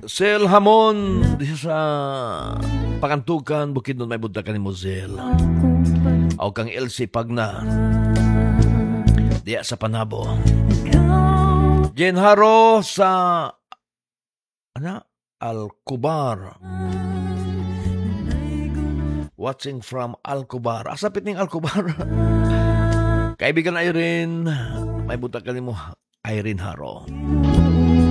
Sel Hamon diya sa Pakantukan Bukidnon may budta ka ni Mosel. Aw kang LC Pagna diya sa Panabo. Jenharo sa Alcobar. Watching from Alcobar. Asapit ning Alcobar. Kaibigan Irene, may buta ka ni mo Irene Haro.